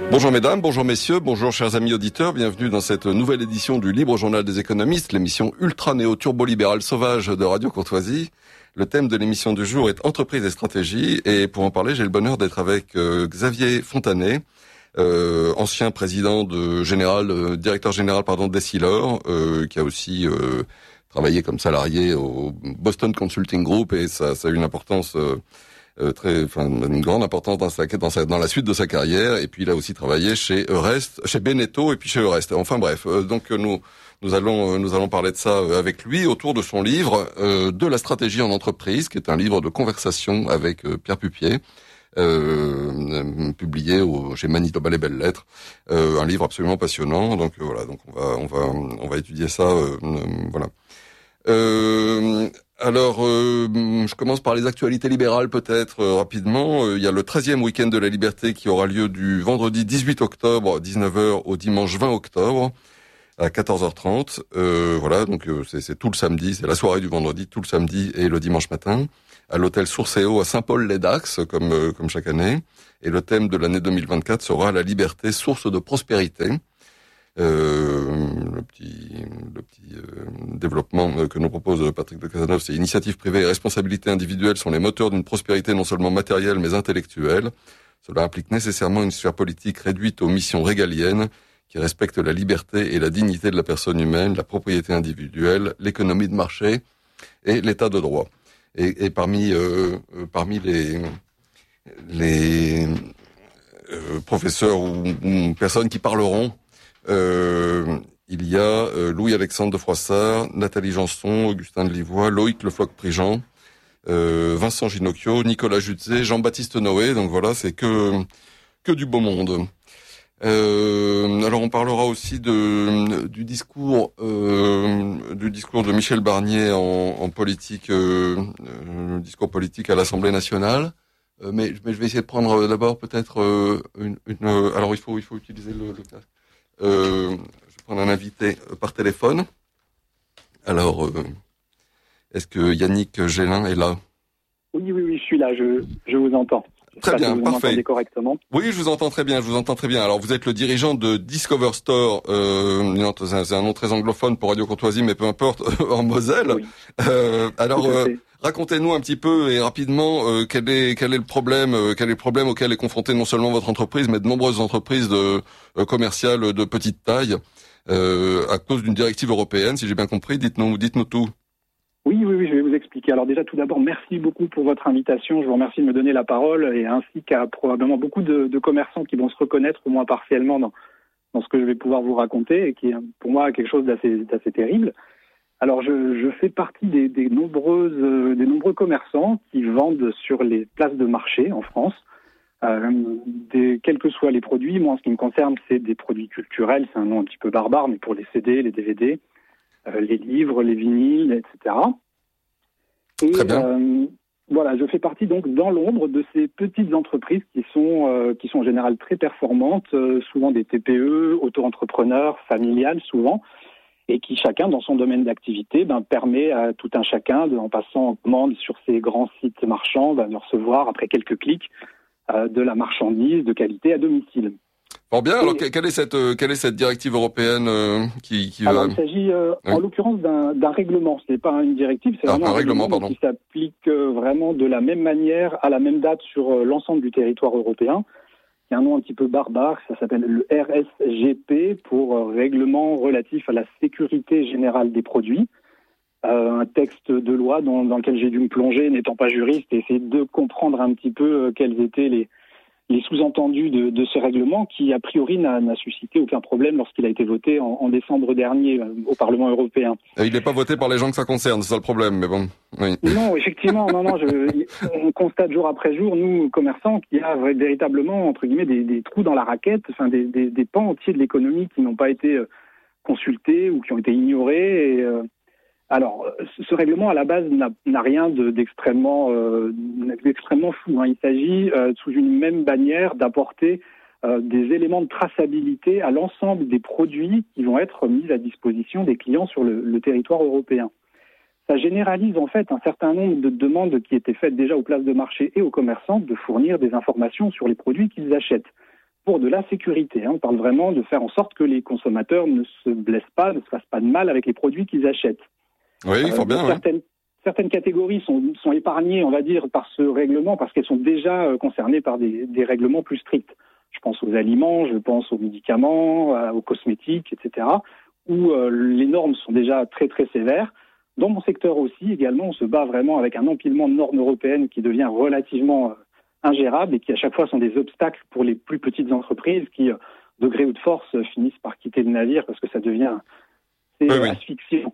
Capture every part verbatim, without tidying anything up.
Bonjour mesdames, bonjour messieurs, bonjour chers amis auditeurs, bienvenue dans cette nouvelle édition du Libre Journal des économistes, l'émission ultra néo-turbo-libérale sauvage de Radio Courtoisie. Le thème de l'émission du jour est entreprise et stratégie, et pour en parler, j'ai le bonheur d'être avec euh, Xavier Fontanet, euh, ancien président de général, euh, directeur général pardon d'Essilor, euh, qui a aussi euh, travaillé comme salarié au Boston Consulting Group, et ça, ça a une importance euh, Euh, très, enfin, une grande importance dans sa, dans sa, dans la suite de sa carrière. Et puis il a aussi travaillé chez Eurest, chez Beneteau et puis chez Eurest. Enfin bref, euh, donc nous nous allons nous allons parler de ça avec lui autour de son livre euh, de la stratégie en entreprise, qui est un livre de conversation avec euh, Pierre Pupier, euh, publié au, chez Manitoba Les Belles Lettres. Euh, un livre absolument passionnant. Donc euh, voilà, donc on va on va on va étudier ça. Euh, euh, voilà. Euh, alors, euh, je commence par les actualités libérales peut-être euh, rapidement. Euh, il y a le treizième week-end de la liberté qui aura lieu du vendredi dix-huit octobre, dix-neuf heures, au dimanche vingt octobre, à quatorze heures trente. Euh, voilà, donc euh, c'est, c'est tout le samedi, c'est la soirée du vendredi, tout le samedi et le dimanche matin, à l'hôtel Sourcéo à Saint-Paul-les-Dax, comme, euh, comme chaque année. Et le thème de l'année deux mille vingt-quatre sera la liberté, source de prospérité. Euh, le petit, le petit euh, développement que nous propose Patrick de Cazeneuve, c'est initiative privée et responsabilité individuelle sont les moteurs d'une prospérité non seulement matérielle mais intellectuelle. Cela implique nécessairement une sphère politique réduite aux missions régaliennes qui respectent la liberté et la dignité de la personne humaine, la propriété individuelle, l'économie de marché et l'état de droit. Et, et parmi euh, parmi les les euh, professeurs ou, ou personnes qui parleront, Euh, il y a euh, Louis-Alexandre de Froissart, Nathalie Janson, Augustin de Livois, Loïc Le Floch-Prigent, euh, Vincent Ginocchio, Nicolas Jutzé, Jean-Baptiste Noé. Donc voilà, c'est que que du beau monde. Euh, alors on parlera aussi de du discours euh, du discours de Michel Barnier en, en politique, euh, euh, discours politique à l'Assemblée nationale. Euh, mais, mais je vais essayer de prendre d'abord peut-être euh, une, une. Alors il faut il faut utiliser le, le casque. Euh, je vais prendre un invité par téléphone. Alors, euh, est-ce que Yannick Gélin est là ? Oui, oui, oui, je suis là, je, je vous entends. Très bien, vous parfait. Correctement. Oui, je vous entends très bien, je vous entends très bien. Alors, vous êtes le dirigeant de Discover Store, euh, c'est un nom très anglophone pour Radio Courtoisie, mais peu importe, en Moselle. Oui. Euh, alors, euh, racontez-nous un petit peu et rapidement euh, quel est quel est le problème, euh, quel est le problème auquel est confrontée non seulement votre entreprise, mais de nombreuses entreprises de euh, commerciales de petite taille euh, à cause d'une directive européenne, si j'ai bien compris. Dites-nous, dites-nous tout. Oui, oui, oui, je vais vous expliquer. Alors déjà, tout d'abord, merci beaucoup pour votre invitation. Je vous remercie de me donner la parole, et ainsi qu'à probablement beaucoup de, de commerçants qui vont se reconnaître, au moins partiellement, dans, dans ce que je vais pouvoir vous raconter, et qui est pour moi quelque chose d'assez, d'assez terrible. Alors, je, je fais partie des, des, nombreuses, euh, des nombreux commerçants qui vendent sur les places de marché en France, euh, des, quels que soient les produits. Moi, en ce qui me concerne, c'est des produits culturels, c'est un nom un petit peu barbare, mais pour les C D, les D V D, euh, les livres, les vinyles, et cetera. Et Très bien. Euh, voilà, je fais partie donc dans l'ombre de ces petites entreprises qui sont euh, qui sont en général très performantes, euh, souvent des T P E, auto-entrepreneurs, familiales souvent, et qui chacun dans son domaine d'activité ben, permet à tout un chacun, de, en passant en commande sur ces grands sites marchands, ben, de recevoir après quelques clics euh, de la marchandise de qualité à domicile. Bon bien, alors et, quelle est cette euh, quelle est cette directive européenne euh, qui, qui alors va... il s'agit euh, oui. en l'occurrence d'un, d'un règlement, ce n'est pas une directive, c'est ah, vraiment un, un règlement, règlement qui s'applique euh, vraiment de la même manière à la même date sur euh, l'ensemble du territoire européen. Il y a un nom un petit peu barbare, ça s'appelle le R S G P pour euh, règlement relatif à la sécurité générale des produits. Euh, un texte de loi dans, dans lequel j'ai dû me plonger, n'étant pas juriste, et essayer de comprendre un petit peu euh, quels étaient les, les sous-entendus de, de ce règlement qui, a priori, n'a, n'a suscité aucun problème lorsqu'il a été voté en, en décembre dernier euh, au Parlement européen. Et il n'est pas voté par les gens que ça concerne, c'est ça le problème, mais bon. Oui. Non, effectivement, non, non. Je, on constate jour après jour, nous, commerçants, qu'il y a véritablement, entre guillemets, des, des trous dans la raquette, enfin, des, des, des pans entiers de l'économie qui n'ont pas été euh, consultés ou qui ont été ignorés. Et, euh, alors, ce règlement, à la base, n'a, n'a rien de, d'extrêmement, euh, d'extrêmement fou. Hein. Il s'agit, euh, sous une même bannière, d'apporter euh, des éléments de traçabilité à l'ensemble des produits qui vont être mis à disposition des clients sur le, le territoire européen. Ça généralise en fait un certain nombre de demandes qui étaient faites déjà aux places de marché et aux commerçants de fournir des informations sur les produits qu'ils achètent. pour de la sécurité. Hein. On parle vraiment de faire en sorte que les consommateurs ne se blessent pas, ne se fassent pas de mal avec les produits qu'ils achètent. Oui, il faut euh, bien. Certaines, oui. certaines catégories sont, sont épargnées, on va dire, par ce règlement parce qu'elles sont déjà euh, concernées par des, des règlements plus stricts. Je pense aux aliments, je pense aux médicaments, euh, aux cosmétiques, et cetera, où euh, les normes sont déjà très très sévères. Dans mon secteur aussi, également, on se bat vraiment avec un empilement de normes européennes qui devient relativement euh, ingérable et qui à chaque fois sont des obstacles pour les plus petites entreprises qui, euh, de gré ou de force, euh, finissent par quitter le navire parce que ça devient c'est, oui, oui. asphyxiant.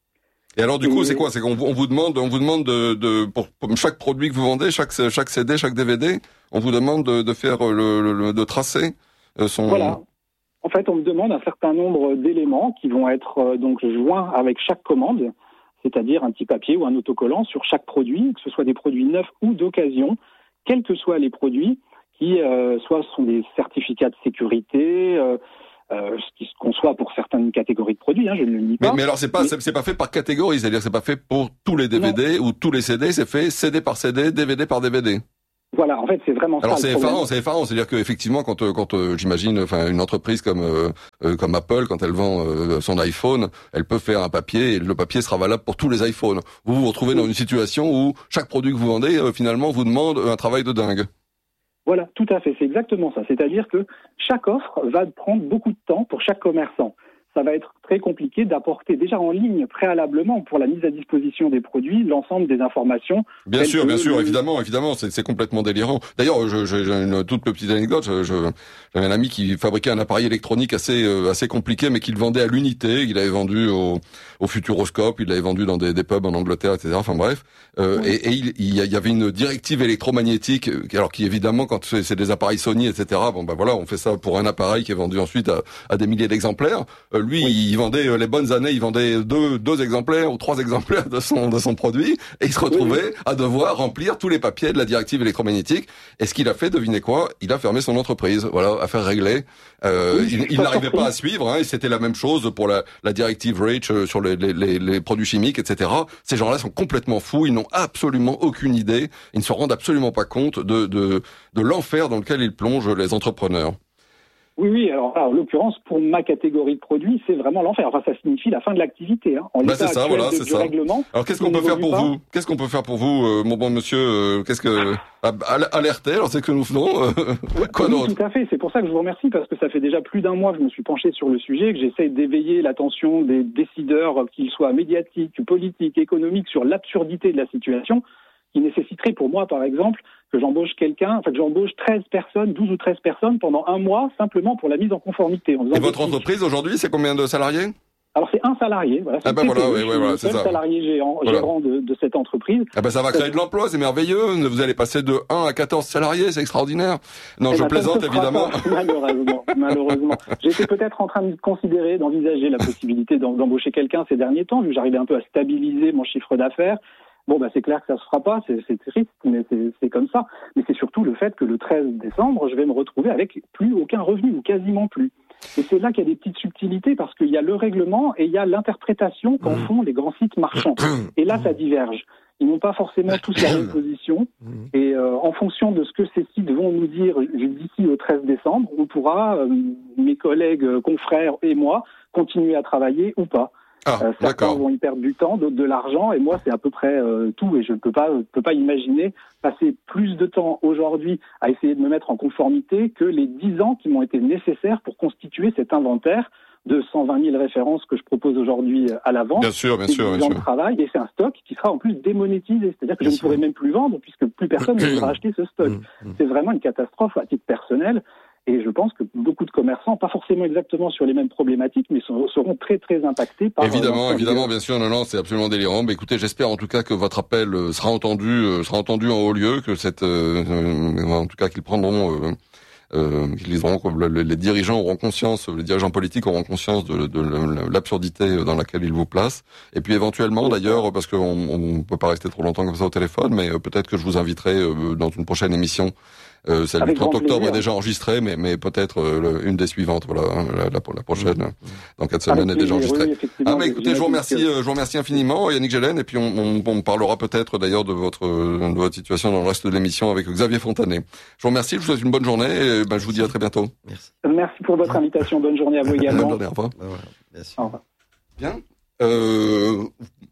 Et alors du coup, c'est quoi? C'est qu'on on vous demande, on vous demande de, de pour, pour chaque produit que vous vendez, chaque chaque C D, chaque D V D, on vous demande de, de faire le, le de tracer son. Voilà. En fait, on me demande un certain nombre d'éléments qui vont être euh, donc joints avec chaque commande, c'est-à-dire un petit papier ou un autocollant sur chaque produit, que ce soit des produits neufs ou d'occasion, quels que soient les produits, qui euh, soit sont des certificats de sécurité. Euh, Euh, ce qui se conçoit pour certaines catégories de produits, hein, je ne le nie pas. Mais, mais alors c'est pas mais... c'est, c'est pas fait par catégorie, c'est-à-dire que c'est pas fait pour tous les D V D non. ou tous les C D, c'est fait C D par C D, D V D par D V D. Voilà, en fait, c'est vraiment alors ça. Alors c'est effarant, c'est effarant, c'est-à-dire que effectivement, quand quand euh, j'imagine, enfin une entreprise comme euh, comme Apple, quand elle vend euh, son iPhone, elle peut faire un papier et le papier sera valable pour tous les iPhones. Vous vous retrouvez dans une situation où chaque produit que vous vendez, euh, finalement, vous demande un travail de dingue. Voilà, tout à fait, c'est exactement ça. C'est-à-dire que chaque offre va prendre beaucoup de temps pour chaque commerçant. Ça va être très compliqué d'apporter déjà en ligne préalablement pour la mise à disposition des produits l'ensemble des informations. Bien sûr, bien sûr, le... évidemment, évidemment, c'est, c'est complètement délirant. D'ailleurs, je, je, j'ai une toute petite anecdote. Je, je, j'avais un ami qui fabriquait un appareil électronique assez euh, assez compliqué, mais qu'il vendait à l'unité. Il avait vendu au, au Futuroscope, il l'avait vendu dans des, des pubs en Angleterre, et cetera. Enfin bref, euh, oui. et, et il, il y avait une directive électromagnétique, alors qui évidemment, quand c'est, c'est des appareils Sony, et cetera. Bon ben voilà, on fait ça pour un appareil qui est vendu ensuite à, à des milliers d'exemplaires. Euh, lui, oui. il vendait les bonnes années, il vendait deux deux exemplaires ou trois exemplaires de son de son produit, et il se retrouvait oui. à devoir remplir tous les papiers de la directive électromagnétique. Et ce qu'il a fait, devinez quoi? Il a fermé son entreprise. Voilà, affaire réglée. Euh, oui, il, il n'arrivait pas à suivre, hein, et c'était la même chose pour la, la directive REACH sur les, les, les, les produits chimiques, et cetera. Ces gens-là sont complètement fous, ils n'ont absolument aucune idée, ils ne se rendent absolument pas compte de de, de l'enfer dans lequel ils plongent les entrepreneurs. Oui, oui, alors, alors en l'occurrence, pour ma catégorie de produits, c'est vraiment l'enfer. Enfin, ça signifie la fin de l'activité. Hein. En bah, c'est ça, voilà, c'est ça. Règlement, alors, qu'est-ce qu'on peut faire pour pas. vous Qu'est-ce qu'on peut faire pour vous, euh, mon bon monsieur euh, Qu'est-ce que alerter Alors, c'est ce que nous faisons. Euh, quoi oui, d'autre tout à fait. C'est pour ça que je vous remercie, parce que ça fait déjà plus d'un mois que je me suis penché sur le sujet, que j'essaie d'éveiller l'attention des décideurs, qu'ils soient médiatiques, politiques, économiques, sur l'absurdité de la situation, qui nécessiterait pour moi, par exemple, que j'embauche quelqu'un, enfin que j'embauche treize personnes, douze ou treize personnes pendant un mois, simplement pour la mise en conformité. En Et votre entreprise aujourd'hui, c'est combien de salariés ? Alors c'est un salarié, voilà. C'est ah ben voilà, oui, oui, voilà, c'est ça. salarié gérant, voilà. gérant de, de cette entreprise. Ah ben ça va créer de l'emploi, c'est merveilleux. Vous allez passer de un à quatorze salariés, c'est extraordinaire. Non, et je ben, plaisante évidemment. Pas, malheureusement, malheureusement. J'étais peut-être en train de considérer, d'envisager la possibilité d'embaucher quelqu'un ces derniers temps, vu que j'arrivais un peu à stabiliser mon chiffre d'affaires. Bon, bah, c'est clair que ça se fera pas, c'est, c'est triste, mais c'est, c'est comme ça. Mais c'est surtout le fait que le treize décembre, je vais me retrouver avec plus aucun revenu, ou quasiment plus. Et c'est là qu'il y a des petites subtilités, parce qu'il y a le règlement et il y a l'interprétation qu'en font les grands sites marchands. Et là, ça diverge. Ils n'ont pas forcément tous la même position. Et euh, en fonction de ce que ces sites vont nous dire d'ici au treize décembre, on pourra, euh, mes collègues, euh, confrères et moi, continuer à travailler ou pas. Ah, euh, certains d'accord. vont y perdre du temps, d'autres de l'argent, et moi c'est à peu près euh, tout, et je ne peux pas, peux pas imaginer passer plus de temps aujourd'hui à essayer de me mettre en conformité que les dix ans qui m'ont été nécessaires pour constituer cet inventaire de cent vingt mille références que je propose aujourd'hui à la vente. Bien sûr, bien sûr, bien sûr. sûr. De travail, et c'est un stock qui sera en plus démonétisé, c'est-à-dire que bien je sûr. ne pourrai même plus vendre puisque plus personne ne voudra acheter ce stock. C'est vraiment une catastrophe à titre personnel. Et je pense que beaucoup de commerçants, pas forcément exactement sur les mêmes problématiques, mais seront très très impactés par... Évidemment, euh, évidemment, bien sûr, non, non, c'est absolument délirant. Mais écoutez, j'espère en tout cas que votre appel sera entendu, euh, sera entendu en haut lieu, que cette, euh, en tout cas qu'ils prendront, euh, euh, qu'ils auront, les, les dirigeants auront conscience, les dirigeants politiques auront conscience de, de, de l'absurdité dans laquelle ils vous placent. Et puis éventuellement, d'ailleurs, parce qu'on on peut pas rester trop longtemps comme ça au téléphone, mais peut-être que je vous inviterai euh, dans une prochaine émission Euh, celle Avec du trente grand octobre plaisir. est déjà enregistrée, mais, mais peut-être euh, le- une des suivantes, voilà, hein, la, la, la prochaine, Mmh. dans quatre semaines, Avec est déjà plaisir, enregistrée. oui, effectivement, Ah, mais écoutez, je vous remercie, j'imagine que- euh, je vous remercie infiniment, Yannick Gélène, et puis on, on, on parlera peut-être d'ailleurs de votre, de votre situation dans le reste de l'émission avec Xavier Fontanet. Je vous remercie, je vous souhaite une bonne journée, et ben, je vous dis à très bientôt. Merci. Merci pour votre invitation. Bonne journée à vous également. Bonne journée, au revoir. Ben voilà, bien sûr. Au revoir. Bien. Euh,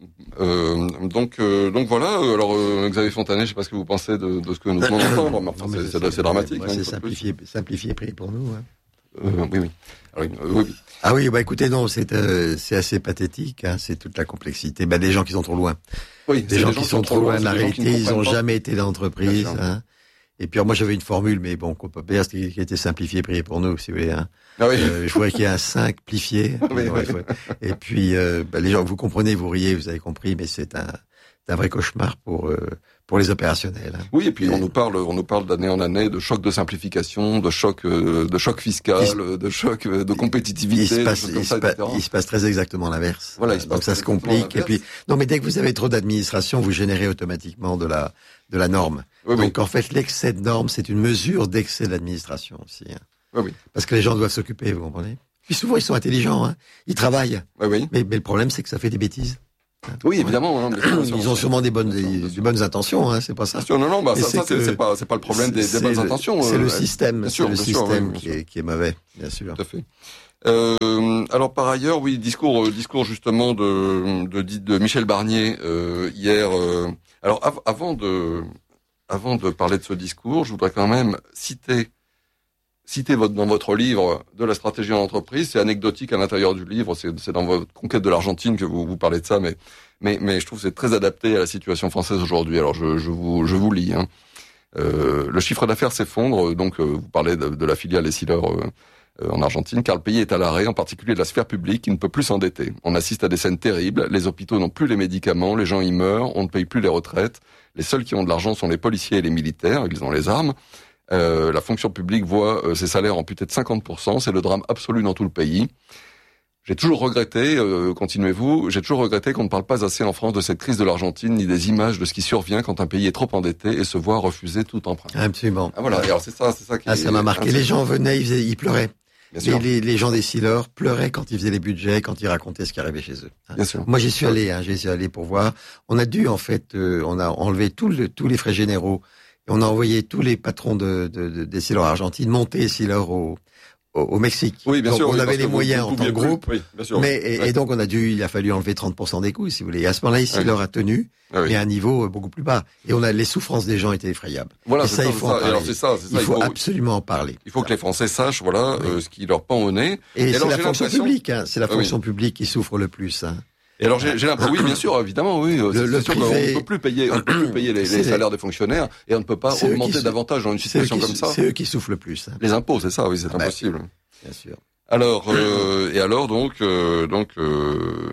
euh, donc, euh, donc voilà. Alors, euh, Xavier Fontanet, je sais pas ce que vous pensez de, de ce que nous venons d'entendre, mais enfin, Non, mais c'est, c'est, c'est dramatique. ouais, hein, c'est une fois de plus. simplifié, simplifié prix pour nous. Hein. Euh, oui, oui. Alors, euh, oui, oui. Ah oui, bah écoutez, non, c'est euh, c'est assez pathétique. Hein, c'est toute la complexité. Bah des gens qui sont trop loin. Oui, Des c'est gens qui sont trop loin de la c'est des gens qui réalité. ne Ils ont comprennent pas. jamais été dans l'entreprise. Bien sûr. Hein. Et puis alors, moi j'avais une formule, mais bon, qu'on peut pas dire, qui qui a été simplifié prié pour nous, si vous voulez. Hein. Ah oui. Euh, je voudrais qu'il y ait un cinq plifié. Oui, Ouais, oui. faut- Et puis, euh, bah, les gens, vous comprenez, vous riez, vous avez compris, mais c'est un, c'est un vrai cauchemar pour euh, pour les opérationnels. Hein. Oui, et puis Et- on nous parle, on nous parle d'année en année de choc de simplification, de choc, euh, de choc fiscal, Il de choc euh, de Il compétitivité, se de passe, choses il comme se, ça, pa- et cetera. il se passe très exactement l'inverse. Voilà, il se Donc passe ça se exactement complique. Et puis, l'inverse. non, mais dès que vous avez trop d'administration, vous générez automatiquement de la de la norme. Oui, oui. Donc en fait, l'excès de normes, c'est une mesure d'excès d'administration aussi. Hein. Oui, oui. Parce que les gens doivent s'occuper, vous comprenez. Puis souvent, ils sont intelligents, hein. Ils travaillent. Oui, oui. Mais, mais le problème, c'est que ça fait des bêtises. Hein. Oui, évidemment. Hein, bien sûr, bien sûr, Ils bien ont sûr. sûrement des bonnes, Bien sûr, des, bien des sûr. bonnes intentions, hein. C'est pas ça. Bien sûr, non, non, bah, Et ça, c'est ça, c'est, que- c'est pas, c'est pas le problème des, des C'est bonnes le- intentions. C'est euh, le ouais. système, Bien c'est sûr, le bien sûr, système oui, bien qui, sûr. est, qui est mauvais, bien sûr. Tout à fait. Euh, alors par ailleurs, oui, discours, euh, discours justement de de, de Michel Barnier euh, hier. euh, alors av- avant de avant de parler de ce discours, je voudrais quand même citer citer votre, dans votre livre de la stratégie en entreprise. C'est anecdotique à l'intérieur du livre. C'est, c'est dans votre conquête de l'Argentine que vous vous parlez de ça, mais mais mais je trouve que c'est très adapté à la situation française aujourd'hui. Alors je je vous je vous lis. Hein. Euh, le chiffre d'affaires s'effondre. Donc euh, vous parlez de, de la filiale Essilor euh, euh, en Argentine, car le pays est à l'arrêt, en particulier de la sphère publique, qui ne peut plus s'endetter. On assiste à des scènes terribles. Les hôpitaux n'ont plus les médicaments, les gens y meurent, on ne paye plus les retraites. Les seuls qui ont de l'argent sont les policiers et les militaires. Ils ont les armes. Euh, la fonction publique voit euh, ses salaires amputés de cinquante pour cent. C'est le drame absolu dans tout le pays. J'ai toujours regretté, euh, continuez-vous, j'ai toujours regretté qu'on ne parle pas assez en France de cette crise de l'Argentine, ni des images de ce qui survient quand un pays est trop endetté et se voit refuser tout emprunt. Absolument. Ah voilà, et alors c'est ça, c'est ça qui Ah, ça m'a marqué. Ah, Les gens venaient, ils, faisaient, ils pleuraient. Bien Les, sûr, les, les gens des Essilor pleuraient quand ils faisaient les budgets, quand ils racontaient ce qui arrivait chez eux. Hein. bien sûr. Moi, j'y suis allé, hein, j'y suis allé pour voir. On a dû, en fait, euh, on a enlevé tout le, tous les frais généraux et on a envoyé tous les patrons de, de, de, d'Essilor Argentine monter Essilor au, au, au Mexique. Oui, bien donc, sûr. on oui, avait parce les que vous- moyens vous en tant pouviez que plus. groupe. Oui, bien sûr. Mais, et, Ouais. et donc, on a dû, il a fallu enlever trente pour cent des coûts, si vous voulez. Et à ce moment-là, Essilor a tenu, Ah oui. mais à un niveau euh, beaucoup plus bas. Et on a, les souffrances des gens étaient effrayables. Voilà, et c'est ça, ça, il c'est faut ça. en Et parler. alors c'est ça, c'est ça. Il faut absolument en parler. il faut que les Français sachent, voilà, Oui. euh, ce qui leur pend au nez. Et, Et c'est alors, la j'ai fonction l'impression- publique, hein. C'est la Ah oui. fonction publique qui souffre le plus. Hein. Et alors j'ai, j'ai l'impression, oui, bien sûr, évidemment, oui. Le- c'est, le c'est sûr privé- qu'on ne peut plus payer, on ne peut plus payer les, C'est les les- salaires des fonctionnaires et on ne peut pas c'est eux augmenter qui se- davantage dans une C'est eux, situation qui, comme ça. c'est eux qui souffrent le plus, hein. Les impôts, c'est ça, oui, c'est Ah bah, impossible. Bien sûr. Alors euh, et alors donc euh, donc euh,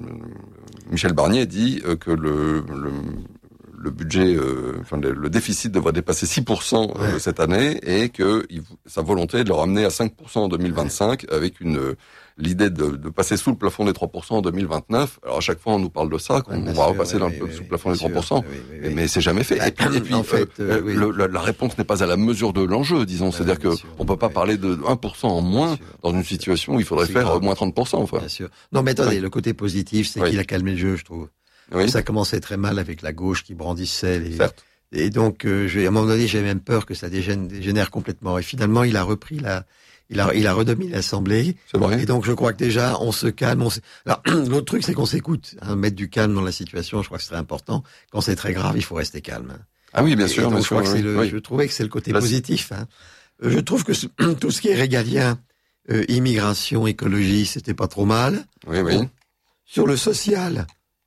Michel Barnier dit euh, que le, le le budget, euh, enfin le, le déficit devrait dépasser six pour cent euh, Ouais. cette année et que il, sa volonté est de le ramener à cinq pour cent en deux mille vingt-cinq avec une euh, l'idée de, de passer sous le plafond des trois pour cent en deux mille vingt-neuf. Alors à chaque fois on nous parle de ça, qu'on Ouais, bien on va sûr, repasser ouais, dans oui, le, oui, sous le oui, plafond bien des trois pour sûr. cent. Oui, oui, Mais, oui. mais c'est jamais fait. Et puis, et puis En fait, euh, euh, oui. le- la, la réponse n'est pas à la mesure de l'enjeu, disons. Ouais, C'est-à-dire bien que sûr, on peut pas ouais. parler de un pour cent en moins Bien sûr. dans une situation où il faudrait C'est faire grave. euh, moins trente pour cent. Enfin. Bien sûr. Non, mais attendez, Oui. le côté positif, c'est Oui. qu'il a calmé le jeu, je trouve. Oui, Ça commençait très mal avec la gauche qui brandissait les... certes. Et donc, euh, je, à un moment donné, j'ai même peur que ça dégène, dégénère complètement. Et finalement, il a repris la... Il a, il a redominé l'Assemblée. C'est vrai. Et donc, je crois que déjà, on se calme. On se... Alors, l'autre truc, c'est qu'on s'écoute. Hein, mettre du calme dans la situation, je crois que c'est important. Quand c'est très grave, il faut rester calme. Ah oui, bien Et sûr, donc, bien je sûr. crois que c'est oui, le, oui. je trouvais que c'est le côté Là, c'est- positif. Hein. Euh, Je trouve que ce- tout ce qui est régalien, euh, immigration, écologie, c'était pas trop mal. Oui, oui. Sur le social,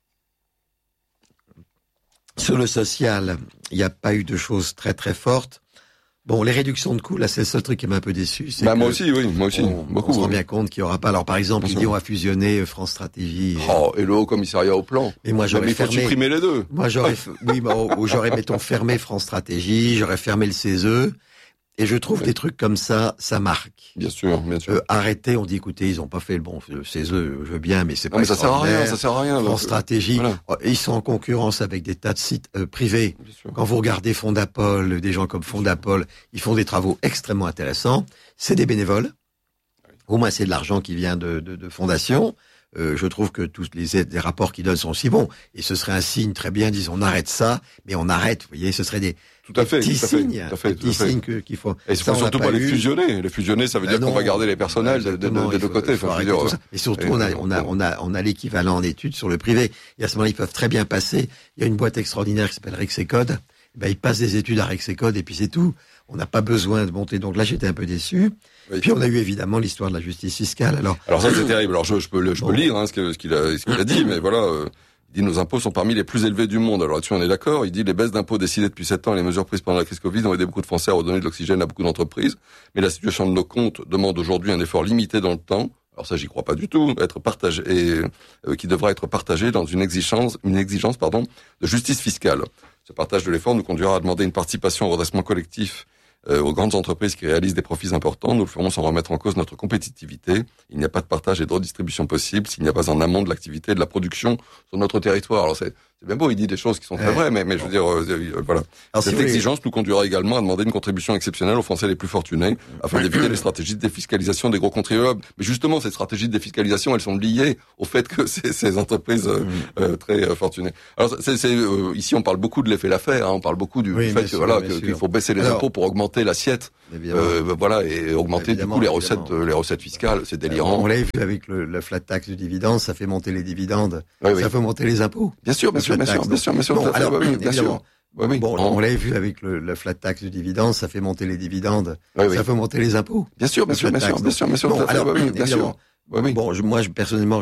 sur le social, il n'y a pas eu de choses très très fortes. Bon, les réductions de coûts, là, c'est le seul truc qui m'a un peu déçu. C'est Bah, que moi aussi, oui, moi aussi, on, beaucoup. on se rend oui. bien compte qu'il n'y aura pas. Alors, par exemple, Bien il sûr. dit on va fusionner euh, France Stratégie. Et, Oh, et le haut commissariat au plan. et moi, Mais j'aurais il faut fermé. supprimer les deux. Moi, j'aurais, f- oui, bah, ou j'aurais, mettons, fermé France Stratégie, j'aurais fermé le C E S E, Et je trouve oui. des trucs comme ça, ça marque. Bien sûr, bien sûr. Euh, arrêtez, on dit, écoutez, ils ont pas fait le bon, c'est eux, je veux bien, mais c'est non, pas mais ça sert à rien, extraordinaire. ça sert à rien. En donc, stratégie, voilà. ils sont en concurrence avec des tas de sites euh, privés. Bien sûr. Quand vous regardez Fondapol, des gens comme Fondapol, ils font des travaux extrêmement intéressants. C'est des bénévoles. Au moins, c'est de l'argent qui vient de, de, de fondations. Euh, je trouve que tous les, les rapports qu'ils donnent sont aussi bons. Et ce serait un signe très bien, disons, on arrête ça, mais on arrête, vous voyez, ce serait des, Tout à des fait, petits tout à fait, signes, tout à fait, des tout à petits fait. signes que- qu'il faut. Et il Ça, faut on l'a surtout pas les eu. fusionner. Les fusionner, ça veut Ah dire non, qu'on va garder les personnels de, de, exactement, de, des il deux faut- côtés. il faut Enfin, je veux arrêter dire, tout ça. Et surtout, et- on a, on a, on a, on a l'équivalent en études sur le privé. Et à ce moment-là, ils peuvent très bien passer. Il y a une boîte extraordinaire qui s'appelle Rexecode. Ben, ils passent des études à Rexecode et puis c'est tout. On n'a pas besoin de monter. Donc là, j'étais un peu déçu. Oui. Puis on a eu évidemment l'histoire de la justice fiscale. Alors, Alors ça, c'est terrible. Alors je, je peux, le, je Bon. peux lire hein, ce que- ce qu'il a, ce qu'il a dit, mais voilà. Euh, il dit nos impôts sont parmi les plus élevés du monde. Alors là-dessus, on est d'accord. Il dit les baisses d'impôts décidées depuis sept ans et les mesures prises pendant la crise Covid ont aidé beaucoup de Français à redonner de l'oxygène à beaucoup d'entreprises. Mais la situation de nos comptes demande aujourd'hui un effort limité dans le temps. Alors ça, j'y crois pas du tout. Être partagé et euh, qui devra être partagé dans une exigence, une exigence, pardon, de justice fiscale. Ce partage de l'effort nous conduira à demander une participation au redressement collectif euh, aux grandes entreprises qui réalisent des profits importants. Nous le ferons sans remettre en cause notre compétitivité. Il n'y a pas de partage et de redistribution possible s'il n'y a pas en amont de l'activité et de la production sur notre territoire. Alors c'est, c'est bien beau, il dit des choses qui sont très Ouais. vraies, mais, mais je veux dire, euh, euh, voilà. alors, si Cette vous voulez- exigence nous conduira également à demander une contribution exceptionnelle aux Français les plus fortunés afin d'éviter les stratégies de défiscalisation des gros contribuables. Mais justement, ces stratégies de défiscalisation, elles sont liées au fait que c'est ces entreprises euh, euh, très euh, fortunées. Alors, c'est, c'est, euh, ici, on parle beaucoup de l'effet l'affaire, hein, on parle beaucoup du Oui, fait bien que, sûr, voilà, bien que- sûr. qu'il faut baisser les Alors, impôts pour augmenter l'assiette, évidemment. euh, voilà, et augmenter Évidemment, du coup les évidemment. recettes, euh, les recettes fiscales. C'est On délirant. l'a vu avec le, la flat tax du dividende, ça fait monter les dividendes, Oui, oui. ça fait monter les impôts. Bien sûr, bien la sûr, flat bien sûr, tax, bien sûr, bien sûr, Bon, tout à fait, alors, oui, oui, bien sûr. évidemment. Oui, oui. Bon, En- on l'a vu avec le, la flat tax du dividende, ça fait monter les dividendes, oui, oui. ça fait monter les impôts. Bien sûr, bien La sûr, flat bien sûr, tax, bien sûr, bien sûr, Bon, tout à fait, alors, oui, oui, bien sûr. évidemment. Oui, oui. Bon, je, moi, je, personnellement,